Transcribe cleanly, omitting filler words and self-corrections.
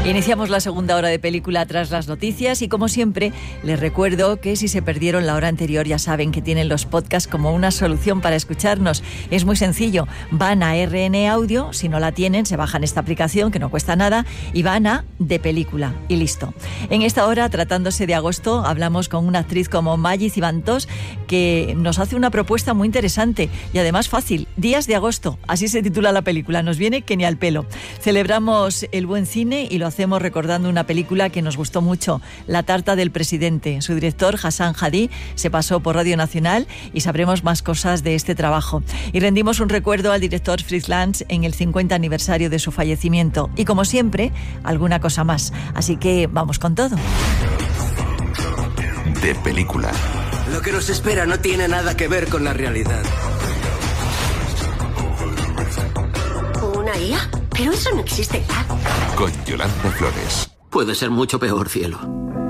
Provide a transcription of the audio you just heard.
Iniciamos la segunda hora de película tras las noticias y, como siempre, les recuerdo que si se perdieron la hora anterior ya saben que tienen los podcasts como una solución para escucharnos. Es muy sencillo, van a RN Audio, si no la tienen se bajan esta aplicación que no cuesta nada y van a De Película y listo. En esta hora, tratándose de agosto, hablamos con una actriz como Maggi Cibantós que nos hace una propuesta muy interesante y además fácil. Días de agosto, así se titula la película, nos viene que ni al pelo. Celebramos el buen cine y lo hacemos recordando una película que nos gustó mucho, La tarta del presidente. Su director, Hassan Hadi, se pasó por Radio Nacional y sabremos más cosas de este trabajo. Y rendimos un recuerdo al director Fritz Lang en el 50 aniversario de su fallecimiento. Y como siempre, alguna cosa más. Así que vamos con todo. De Película. Lo que nos espera no tiene nada que ver con la realidad. ¿Una IA? Pero eso no existe ya. Con Yolanda Flores. Puede ser mucho peor, cielo.